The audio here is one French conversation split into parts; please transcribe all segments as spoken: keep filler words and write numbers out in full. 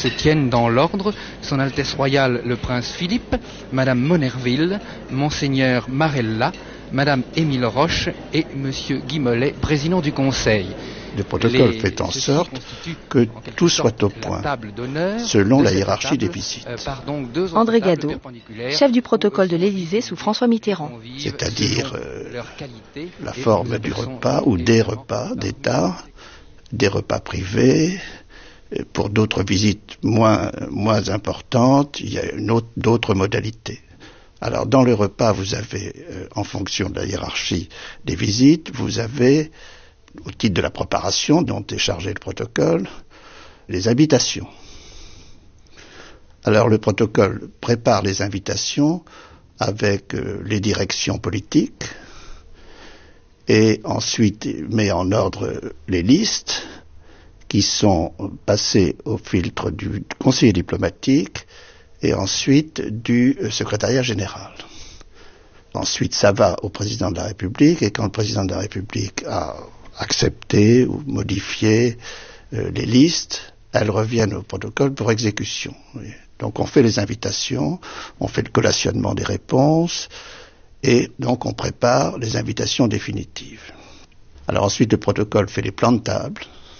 se tiennent dans l'ordre Son Altesse Royale le Prince Philippe, Madame Monerville, Monseigneur Marella, Madame Émile Roche et Monsieur Guy Mollet, président du Conseil. Le protocole Les, fait en sorte que tout soit au point, selon la hiérarchie des visites. Euh, André Gadeau, chef du protocole de l'Élysée sous François Mitterrand. C'est-à-dire euh, la forme du repas ou des repas d'État, des repas privés. Pour d'autres visites moins, moins importantes, il y a une autre, d'autres modalités. Alors, dans le repas, vous avez, euh, en fonction de la hiérarchie des visites, vous avez, au titre de la préparation dont est chargé le protocole, les invitations. Alors, le protocole prépare les invitations avec euh, les directions politiques et ensuite met en ordre les listes qui sont passées au filtre du conseiller diplomatique et ensuite du secrétariat général. Ensuite, ça va au président de la République, et quand le président de la République a accepté ou modifié euh, les listes, elles reviennent au protocole pour exécution. Donc on fait les invitations, on fait le collationnement des réponses, et donc on prépare les invitations définitives. Alors ensuite, le protocole fait les plans de table,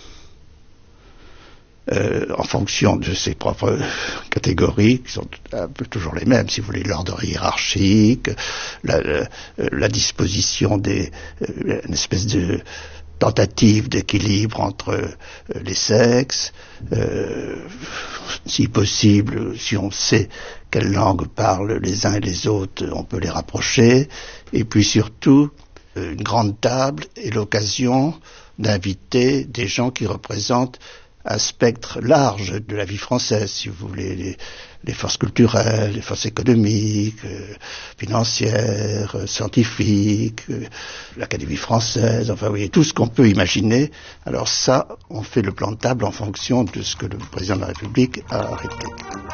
Euh, en fonction de ses propres catégories, qui sont un peu toujours les mêmes, si vous voulez, l'ordre hiérarchique, la, la, la disposition des, euh, une espèce de tentative d'équilibre entre euh, les sexes, euh, si possible, si on sait quelle langue parlent les uns et les autres, on peut les rapprocher, et puis surtout, euh, une grande table est l'occasion d'inviter des gens qui représentent un spectre large de la vie française, si vous voulez, les, les forces culturelles, les forces économiques, euh, financières, euh, scientifiques, euh, l'Académie française, enfin, vous voyez, tout ce qu'on peut imaginer. Alors ça, on fait le plan de table en fonction de ce que le président de la République a arrêté.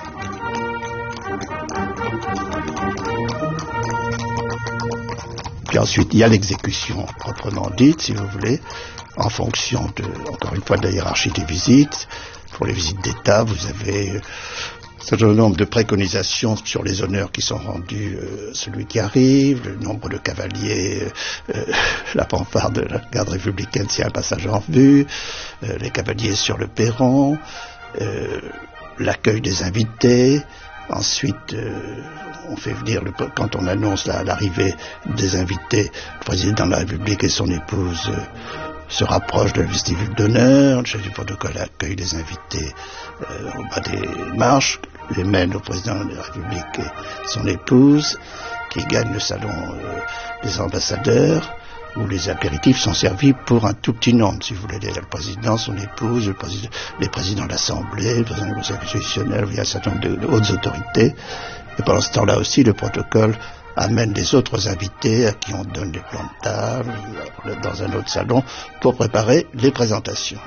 Puis ensuite, il y a l'exécution proprement dite, si vous voulez, en fonction de, encore une fois, de la hiérarchie des visites. Pour les visites d'État, vous avez un certain nombre de préconisations sur les honneurs qui sont rendus euh, celui qui arrive, le nombre de cavaliers, euh, la fanfare de la garde républicaine s'il y a un passage en vue, euh, les cavaliers sur le perron, euh, l'accueil des invités. Ensuite, euh, on fait venir, le, quand on annonce la, l'arrivée des invités, le président de la République et son épouse euh, se rapprochent de la vestibule d'honneur, le chef du protocole accueille les invités euh, au bas des marches, les mène au président de la République et son épouse, qui gagnent le salon euh, des ambassadeurs, où les apéritifs sont servis pour un tout petit nombre, si vous voulez, le président, son épouse, le président, les présidents de l'Assemblée, le président du Conseil constitutionnel, il y a un certain nombre de, de hautes autorités. Et pendant ce temps-là aussi, le protocole amène les autres invités à qui on donne les plans de table dans un autre salon pour préparer les présentations.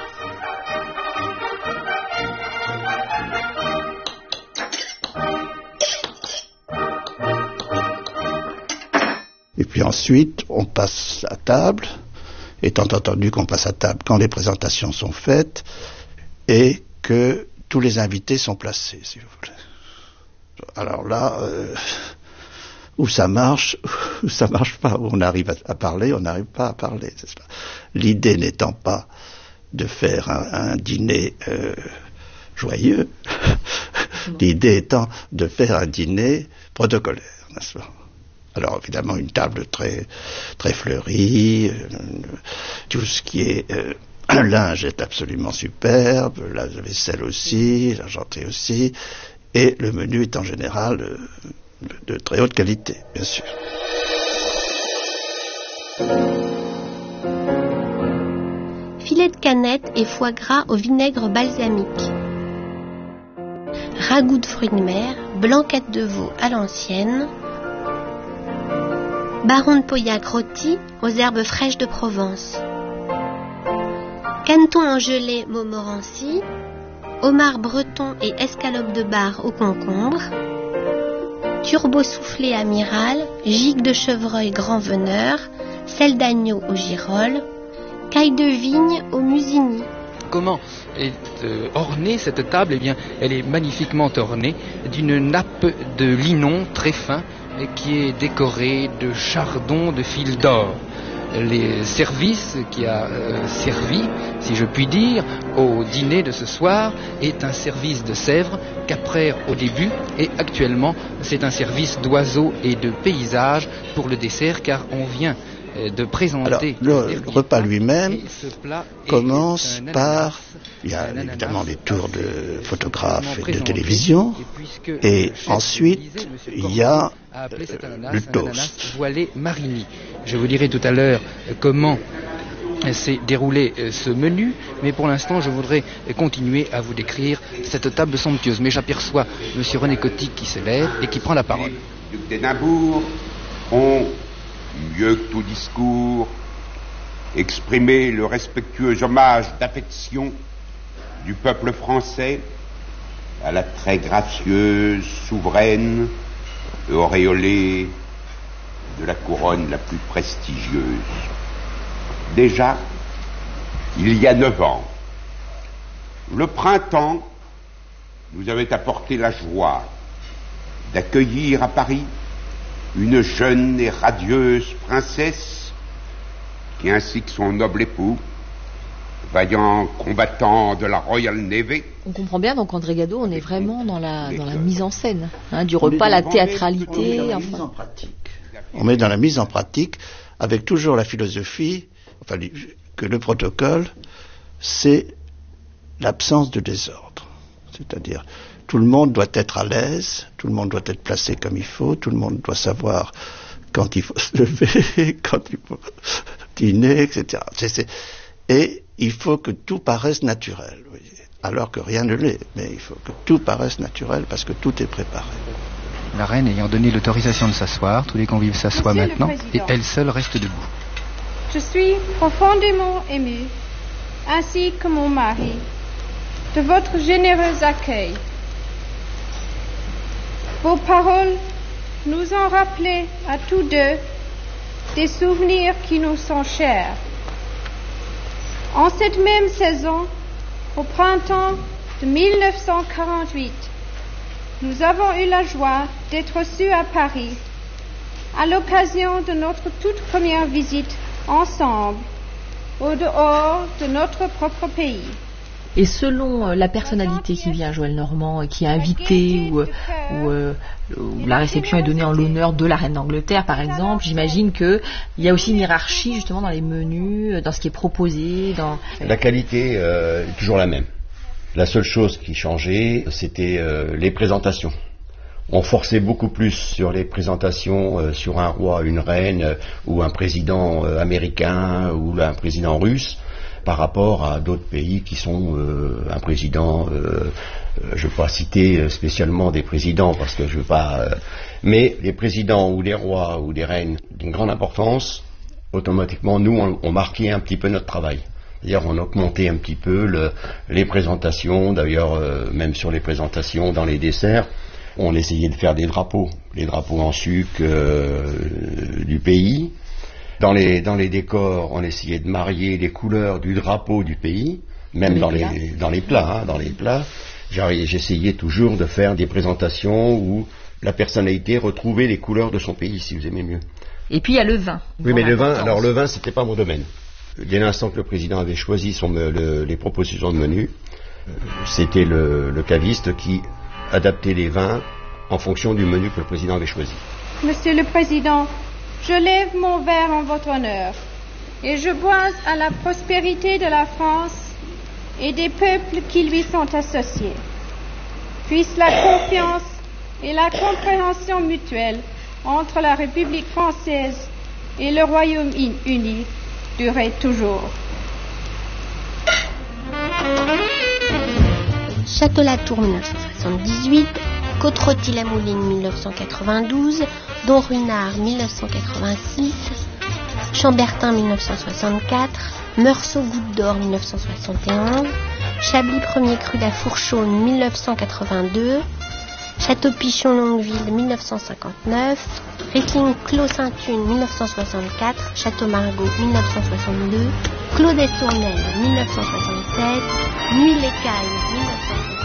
Et puis ensuite, on passe à table, étant entendu qu'on passe à table quand les présentations sont faites et que tous les invités sont placés, si vous voulez. Alors là, euh, où ça marche, où ça marche pas, où on arrive à, à parler, on n'arrive pas à parler. C'est pas. L'idée n'étant pas de faire un, un dîner euh, joyeux, l'idée étant de faire un dîner protocolaire, n'est-ce pas? Alors évidemment une table très très fleurie, euh, tout ce qui est euh, un linge est absolument superbe, la vaisselle aussi, l'argenterie aussi, et le menu est en général euh, de, de très haute qualité, bien sûr. Filet de canette et foie gras au vinaigre balsamique. Ragoût de fruits de mer, blanquette de veau à l'ancienne. Baron de Pauillac rôti aux herbes fraîches de Provence. Caneton en gelée Montmorency. Homard breton et escalope de bar au concombre. Turbo soufflé amiral, gigue de chevreuil grand veneur, sel d'agneau au girolles, caille de vigne au musigny. comment est euh, ornée cette table? Eh bien, elle est magnifiquement ornée d'une nappe de linon très fin qui est décorée de chardons de fil d'or. Les services qui a euh, servi, si je puis dire, au dîner de ce soir est un service de Sèvres qu'après au début, et actuellement c'est un service d'oiseaux et de paysages pour le dessert, car on vient de présenter. Alors, le, le repas lui-même commence par, il y a évidemment des tours de photographes et de télévision, et ensuite il y a euh, le toast. Voilé Marigny. Je vous dirai tout à l'heure comment s'est déroulé ce menu, mais pour l'instant je voudrais continuer à vous décrire cette table somptueuse. Mais j'aperçois M. René Coty qui se lève et qui prend la parole. Les ducs d'Édimbourg ont, mieux que tout discours, exprimé le respectueux hommage d'affection du peuple français à la très gracieuse, souveraine et auréolée de la couronne la plus prestigieuse. Déjà, il y a neuf ans, le printemps nous avait apporté la joie d'accueillir à Paris une jeune et radieuse princesse qui, ainsi que son noble époux, vaillant combattant de la Royal Navy. On comprend bien, donc André Gadot, on est vraiment dans la, dans la mise en scène, hein, du repas, la théâtralité. On met dans la mise en pratique. On met dans la mise en pratique, avec toujours la philosophie, enfin, que le protocole, c'est l'absence de désordre. C'est-à-dire, tout le monde doit être à l'aise, tout le monde doit être placé comme il faut, tout le monde doit savoir quand il faut se lever, quand il faut dîner, et cetera. C'est, c'est, et il faut que tout paraisse naturel, oui. Alors que rien ne l'est, mais il faut que tout paraisse naturel parce que tout est préparé. La reine ayant donné l'autorisation de s'asseoir, tous les convives s'assoient Monsieur maintenant et elle seule reste debout. Je suis profondément émue, ainsi que mon mari, de votre généreux accueil. Vos paroles nous ont rappelé à tous deux des souvenirs qui nous sont chers. En cette même saison, au printemps de mille neuf cent quarante-huit, nous avons eu la joie d'être reçus à Paris à l'occasion de notre toute première visite ensemble, au dehors de notre propre pays. Et selon la personnalité qui vient, Joël Normand, qui est invité ou, ou, euh, ou la réception est donnée en l'honneur de la reine d'Angleterre, par exemple, j'imagine qu'il y a aussi une hiérarchie justement dans les menus, dans ce qui est proposé. Dans... La qualité euh, est toujours la même. La seule chose qui changeait, c'était euh, les présentations. On forçait beaucoup plus sur les présentations euh, sur un roi, une reine euh, ou un président euh, américain ou un président russe par rapport à d'autres pays qui sont euh, un président, euh, je ne veux pas citer spécialement des présidents parce que je veux pas, euh, mais les présidents ou des rois ou des reines d'une grande importance, automatiquement nous on, on marquait un petit peu notre travail. D'ailleurs, on augmentait un petit peu le, les présentations, d'ailleurs euh, même sur les présentations dans les desserts, on essayait de faire des drapeaux, les drapeaux en sucre euh, du pays. Dans les, dans les décors, on essayait de marier les couleurs du drapeau du pays, même dans les, dans les plats. Hein, dans les plats, j'essayais toujours de faire des présentations où la personnalité retrouvait les couleurs de son pays, si vous aimez mieux. Et puis il y a le vin. Oui, mais le vin, alors le vin, c'était pas mon domaine. Dès l'instant que le président avait choisi son, le, les propositions de menu, c'était le, le caviste qui adaptait les vins en fonction du menu que le président avait choisi. Monsieur le Président, je lève mon verre en votre honneur et je bois à la prospérité de la France et des peuples qui lui sont associés. Puisse la confiance et la compréhension mutuelle entre la République française et le Royaume-Uni durer toujours. Château-Latour mille neuf cent soixante-dix-huit, Côte-Rôtie-la-Mouline mille neuf cent quatre-vingt-douze, Don Runard mille neuf cent quatre-vingt-six, Chambertin mille neuf cent soixante-quatre, Meursault Goutte d'Or mille neuf cent soixante et onze, Chablis Premier Cru La Fourchaune mille neuf cent quatre-vingt-deux, Château Pichon Longueville mille neuf cent cinquante-neuf, Riesling Clos Sainte-Une mille neuf cent soixante-quatre, Château Margaux mille neuf cent soixante-deux, Claude et Tournelle, mille neuf cent soixante-sept, Nuit l'écaille, mille neuf cent soixante-sept.